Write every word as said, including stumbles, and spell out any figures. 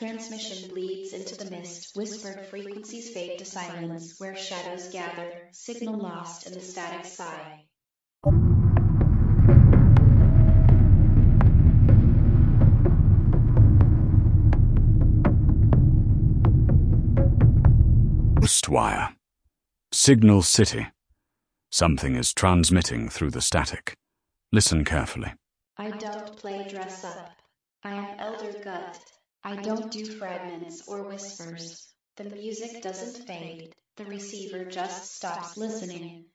Transmission bleeds into the mist, whispered frequencies fade to silence, where shadows gather, signal lost in the static sigh. Ghostwire. Signal City. Something is transmitting through the static. Listen carefully. I don't play dress up. I am Elder Gut. I don't do fragments or whispers. The music doesn't fade. The receiver just stops listening.